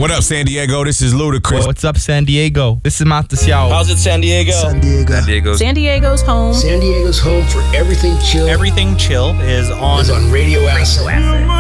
What up, San Diego? This is Ludacris. What's up, San Diego? This is Matas Yao. How's it, San Diego? San Diego. San Diego's home. San Diego's home for everything chill. Everything chill is on Radio Acid.